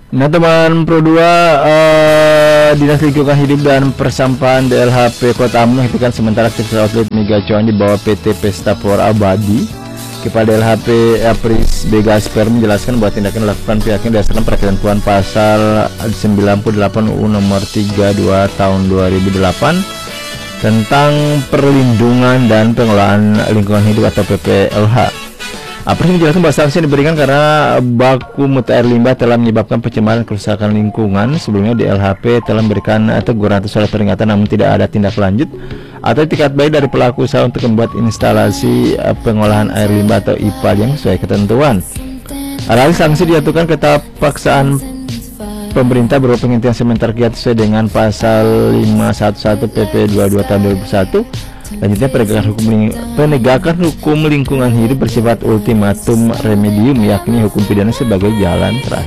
Nah teman Pro 2, Dinas Lingkungan Hidup dan Persampahan DLHP Kota Ambon menghentikan sementara aktivitas outlet Mega Cuan di bawah PT Pesta Flora Abadi. Kepala DLHP Apris B. Gasper menjelaskan bahwa tindakan dilakukan pihaknya berdasarkan peraturan pasal 98 UU nomor 32 tahun 2008 tentang perlindungan dan pengelolaan lingkungan hidup atau PPLH. Apris menjelaskan bahwa sanksi diberikan karena baku mutu air limbah telah menyebabkan pencemaran kerusakan lingkungan. Sebelumnya DLHP telah memberikan teguran atau surat peringatan namun tidak ada tindak lanjut atau itikat baik dari pelaku usaha untuk membuat instalasi pengolahan air limbah atau IPA yang sesuai ketentuan. Alhasil sanksi dijatuhkan ketika paksaan pemerintah berupa penghentian sementara kegiatan sesuai dengan pasal 511 PP 22 tahun 2001. Lanjutnya penegakan hukum lingkungan hidup bersifat ultimatum remedium, yakni hukum pidana sebagai jalan terakhir.